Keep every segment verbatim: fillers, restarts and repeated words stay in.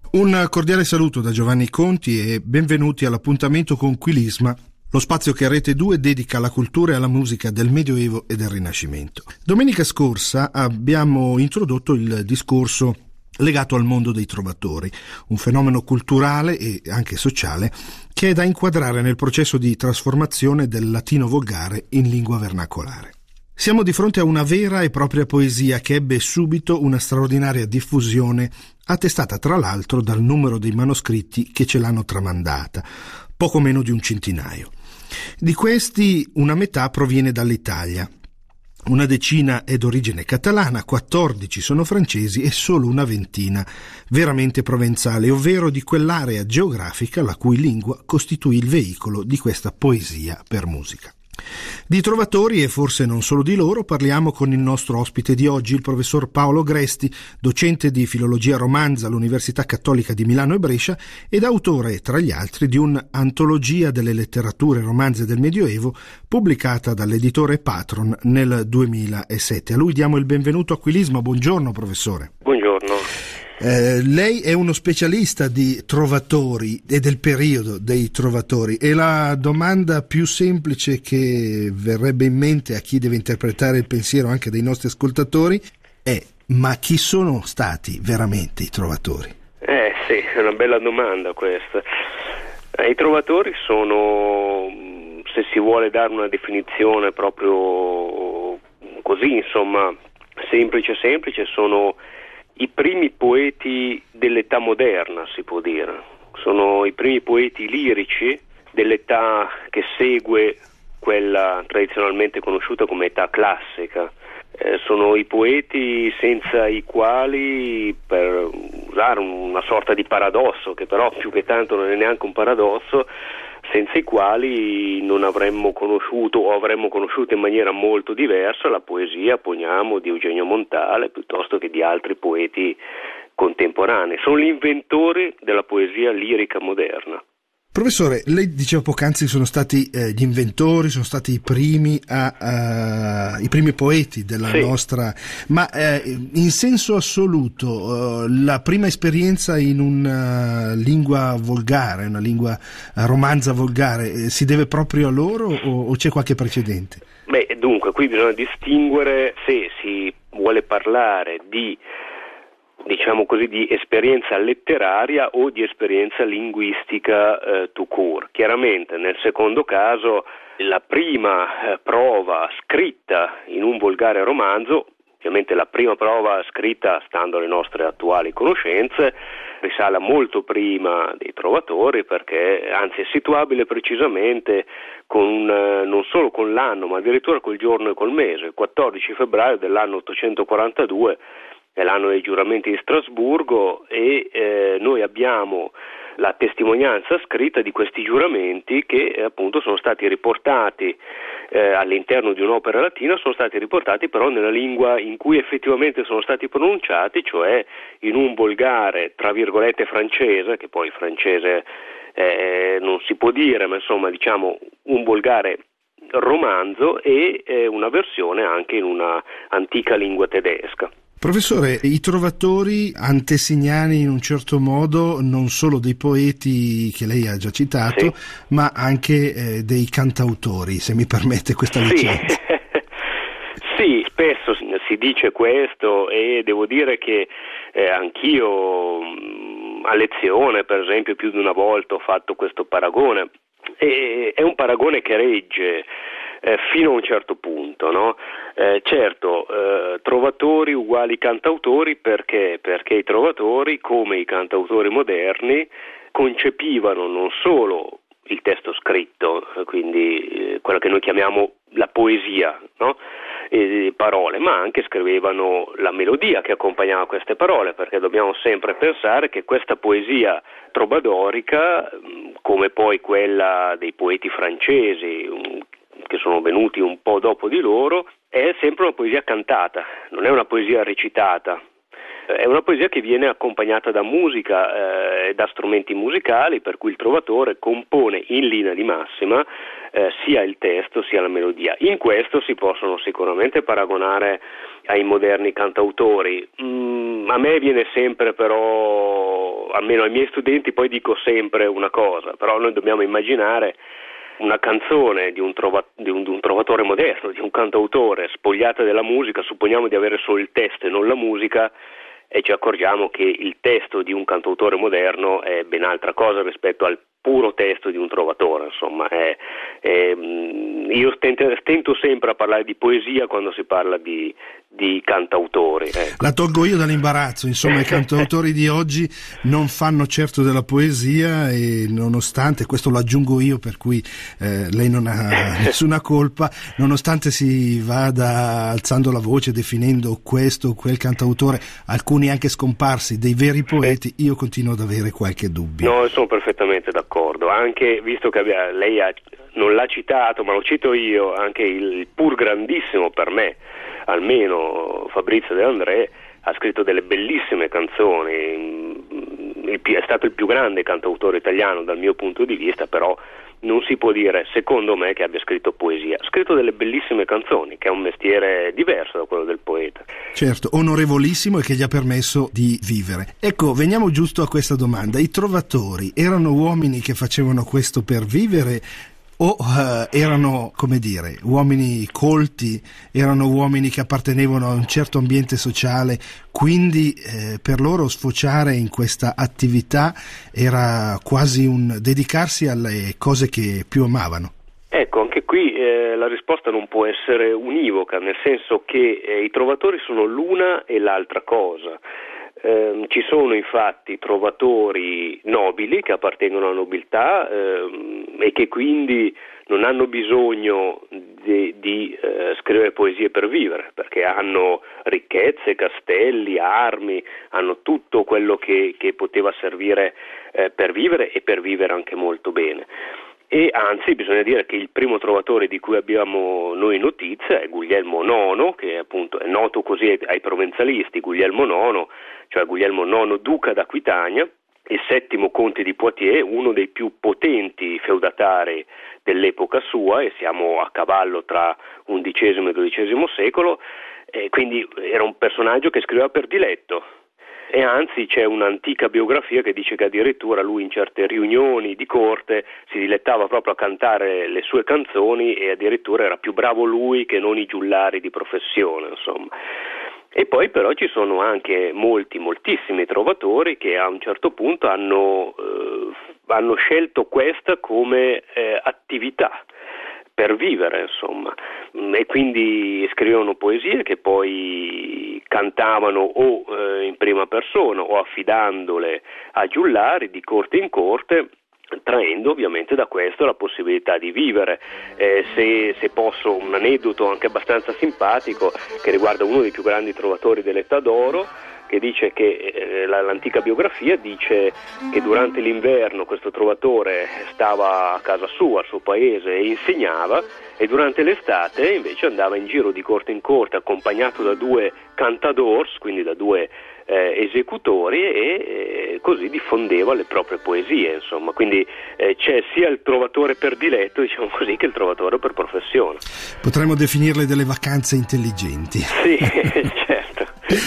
Un cordiale saluto da Giovanni Conti e benvenuti all'appuntamento con Quilisma, lo spazio che Rete due dedica alla cultura e alla musica del Medioevo e del Rinascimento. Domenica scorsa abbiamo introdotto il discorso legato al mondo dei trovatori, un fenomeno culturale e anche sociale che è da inquadrare nel processo di trasformazione del latino volgare in lingua vernacolare. Siamo di fronte a una vera e propria poesia che ebbe subito una straordinaria diffusione, attestata tra l'altro dal numero dei manoscritti che ce l'hanno tramandata, poco meno di un centinaio. Di questi una metà proviene dall'Italia, una decina è d'origine catalana, quattordici sono francesi e solo una ventina veramente provenzale, ovvero di quell'area geografica la cui lingua costituì il veicolo di questa poesia per musica. Di trovatori, e forse non solo di loro, parliamo con il nostro ospite di oggi, il professor Paolo Gresti, docente di filologia romanza all'Università Cattolica di Milano e Brescia ed autore, tra gli altri, di un'antologia delle letterature romanze del Medioevo pubblicata dall'editore Patron nel duemilasette. A lui diamo il benvenuto a Quilisma. Buongiorno, professore. Buongiorno. Eh, lei è uno specialista di trovatori e del periodo dei trovatori, e la domanda più semplice che verrebbe in mente a chi deve interpretare il pensiero anche dei nostri ascoltatori è: ma chi sono stati veramente i trovatori? Eh sì, è una bella domanda questa. Eh, I trovatori sono, se si vuole dare una definizione proprio così, insomma, semplice semplice, sono i primi poeti dell'età moderna, si può dire. Sono i primi poeti lirici dell'età che segue quella tradizionalmente conosciuta come età classica. Eh, sono i poeti senza i quali, per usare una sorta di paradosso, che però più che tanto non è neanche un paradosso, senza i quali non avremmo conosciuto o avremmo conosciuto in maniera molto diversa la poesia, poniamo, di Eugenio Montale piuttosto che di altri poeti contemporanei. Sono gli inventori della poesia lirica moderna. Professore, lei diceva poc'anzi sono stati eh, gli inventori, sono stati i primi a, a, i primi poeti della sì. nostra, ma eh, in senso assoluto eh, la prima esperienza in una lingua volgare, una lingua uh, romanza volgare, eh, si deve proprio a loro o, o c'è qualche precedente? Beh, dunque, qui bisogna distinguere se si vuole parlare di, diciamo così, di esperienza letteraria o di esperienza linguistica eh, tout court. Chiaramente nel secondo caso la prima eh, prova scritta in un volgare romanzo, ovviamente la prima prova scritta stando alle nostre attuali conoscenze, risale molto prima dei trovatori, perché anzi è situabile precisamente con non solo con l'anno ma addirittura col giorno e col mese, il quattordici febbraio dell'anno ottocentoquarantadue, è l'anno dei giuramenti di Strasburgo, e eh, noi abbiamo la testimonianza scritta di questi giuramenti che eh, appunto sono stati riportati eh, all'interno di un'opera latina, sono stati riportati però nella lingua in cui effettivamente sono stati pronunciati, cioè in un volgare tra virgolette francese, che poi francese eh, non si può dire, ma insomma diciamo un volgare romanzo, e eh, una versione anche in una antica lingua tedesca. Professore, i trovatori antesignani in un certo modo non solo dei poeti che lei ha già citato, sì, ma anche eh, dei cantautori, se mi permette questa licenza. Sì. Sì, spesso si dice questo, e devo dire che eh, anch'io mh, a lezione, per esempio, più di una volta ho fatto questo paragone, e è un paragone che regge Eh, fino a un certo punto, no? Eh, certo, eh, trovatori uguali cantautori, perché? Perché i trovatori, come i cantautori moderni, concepivano non solo il testo scritto, quindi eh, quello che noi chiamiamo la poesia, no? E parole, ma anche scrivevano la melodia che accompagnava queste parole, perché dobbiamo sempre pensare che questa poesia trobadorica, come poi quella dei poeti francesi che sono venuti un po' dopo di loro, è sempre una poesia cantata, non è una poesia recitata. È una poesia che viene accompagnata da musica e eh, da strumenti musicali, per cui il trovatore compone in linea di massima eh, sia il testo sia la melodia. In questo si possono sicuramente paragonare ai moderni cantautori. Mm, a me viene sempre però io, almeno ai miei studenti, poi dico sempre una cosa, però noi dobbiamo immaginare una canzone di un, trova, di, un, di un trovatore moderno, di un cantautore, spogliata della musica, supponiamo di avere solo il testo e non la musica, e ci accorgiamo che il testo di un cantautore moderno è ben altra cosa rispetto al puro testo di un trovatore. Insomma, è, è, io stento, stento sempre a parlare di poesia quando si parla di, di cantautori. Ecco. La tolgo io dall'imbarazzo, insomma i cantautori di oggi non fanno certo della poesia, e nonostante, questo lo aggiungo io per cui eh, lei non ha nessuna colpa, nonostante si vada alzando la voce definendo questo o quel cantautore, alcuni anche scomparsi, dei veri poeti, io continuo ad avere qualche dubbio. No, sono perfettamente d'accordo, anche visto che abbia, lei ha, non l'ha citato, ma lo cito io, anche il pur grandissimo per me, almeno Fabrizio De André, ha scritto delle bellissime canzoni, è stato il più grande cantautore italiano dal mio punto di vista, però non si può dire, secondo me, che abbia scritto poesia. Ha scritto delle bellissime canzoni, che è un mestiere diverso da quello del poeta. Certo, onorevolissimo, e che gli ha permesso di vivere. Ecco, veniamo giusto a questa domanda. I trovatori erano uomini che facevano questo per vivere, o uh, erano, come dire, uomini colti, erano uomini che appartenevano a un certo ambiente sociale, quindi eh, per loro sfociare in questa attività era quasi un dedicarsi alle cose che più amavano? Ecco, anche qui eh, la risposta non può essere univoca, nel senso che eh, i trovatori sono l'una e l'altra cosa. Eh, ci sono infatti trovatori nobili che appartengono alla nobiltà eh, e che quindi non hanno bisogno di, di eh, scrivere poesie per vivere, perché hanno ricchezze, castelli, armi, hanno tutto quello che, che poteva servire eh, per vivere, e per vivere anche molto bene. E anzi bisogna dire che il primo trovatore di cui abbiamo noi notizia è Guglielmo nono, che appunto è noto così ai, ai provenzalisti, Guglielmo nono, cioè Guglielmo nono duca d'Aquitania, il settimo conte di Poitiers, uno dei più potenti feudatari dell'epoca sua, e siamo a cavallo tra undicesimo e dodicesimo secolo, e quindi era un personaggio che scriveva per diletto. E anzi c'è un'antica biografia che dice che addirittura lui in certe riunioni di corte si dilettava proprio a cantare le sue canzoni, e addirittura era più bravo lui che non i giullari di professione, insomma. E poi però ci sono anche molti, moltissimi trovatori che a un certo punto hanno, eh, hanno scelto questa come eh, attività per vivere, insomma, e quindi scrivevano poesie che poi cantavano o eh, in prima persona o affidandole a giullari di corte in corte, traendo ovviamente da questo la possibilità di vivere. Eh, se, se posso, un aneddoto anche abbastanza simpatico che riguarda uno dei più grandi trovatori dell'età d'oro, che dice che eh, l'antica biografia dice che durante l'inverno questo trovatore stava a casa sua, al suo paese, e insegnava, e durante l'estate invece andava in giro di corte in corte accompagnato da due cantadors, quindi da due eh, esecutori, e eh, così diffondeva le proprie poesie, insomma. Quindi eh, c'è sia il trovatore per diletto, diciamo così, che il trovatore per professione. Potremmo definirle delle vacanze intelligenti. Sì, certo.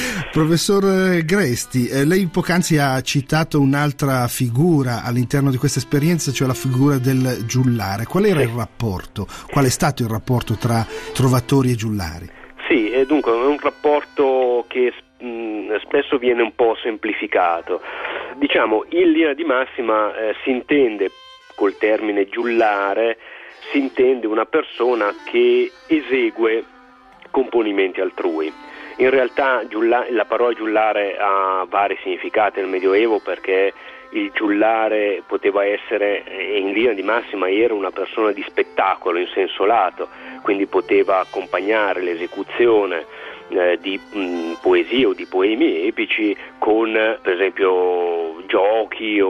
Professor Gresti, eh, lei poc'anzi ha citato un'altra figura all'interno di questa esperienza, cioè la figura del giullare. Qual era il rapporto? Qual è stato il rapporto tra trovatori e giullari? Sì, e dunque è un rapporto che mh, spesso viene un po' semplificato. Diciamo, in linea di massima eh, si intende col termine giullare, si intende una persona che esegue componimenti altrui. In realtà la parola giullare ha vari significati nel Medioevo, perché il giullare poteva essere, in linea di massima era una persona di spettacolo in senso lato, quindi poteva accompagnare l'esecuzione eh, di mh, poesie o di poemi epici con per esempio giochi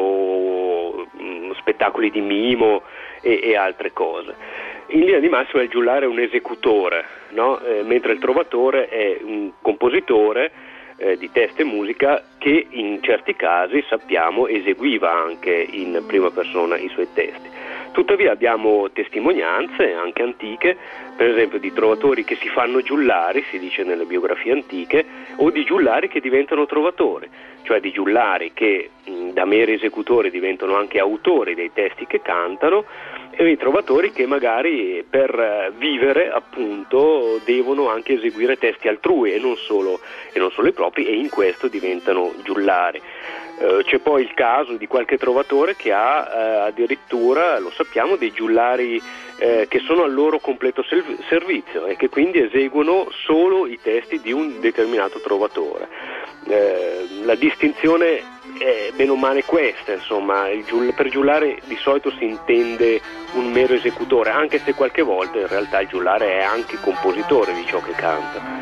o mh, spettacoli di mimo e, e altre cose. In linea di massima il giullare è un esecutore, no? eh, mentre il trovatore è un compositore eh, di testa e musica che in certi casi sappiamo eseguiva anche in prima persona i suoi testi. Tuttavia abbiamo testimonianze anche antiche, per esempio di trovatori che si fanno giullari, si dice nelle biografie antiche, o di giullari che diventano trovatori, cioè di giullari che mh, da meri esecutori diventano anche autori dei testi che cantano, e di trovatori che magari per vivere appunto devono anche eseguire testi altrui e non solo, e non solo i propri, e in questo diventano giullari. Uh, c'è poi il caso di qualche trovatore che ha uh, addirittura, lo sappiamo, dei giullari uh, che sono al loro completo serv- servizio e che quindi eseguono solo i testi di un determinato trovatore. Uh, la distinzione è bene o male questa, insomma, il giull- per giullare di solito si intende un mero esecutore, anche se qualche volta in realtà il giullare è anche compositore di ciò che canta.